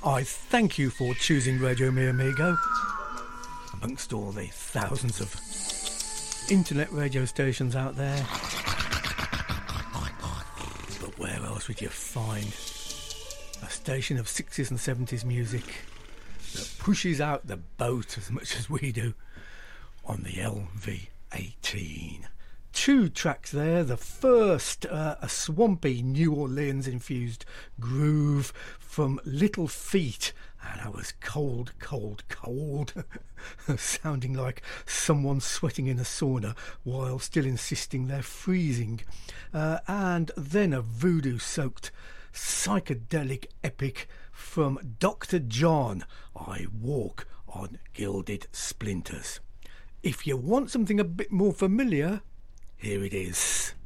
I thank you for choosing Radio Mi Amigo amongst all the thousands of internet radio stations out there. But where else would you find a station of 60s and 70s music that pushes out the boat as much as we do on the LV18? Two tracks there. The first, a swampy New Orleans infused groove from Little Feat, and I was cold sounding like someone sweating in a sauna while still insisting they're freezing. And then a voodoo soaked psychedelic epic from Dr. John, I Walk on Gilded Splinters. If you want something a bit more familiar, here it is.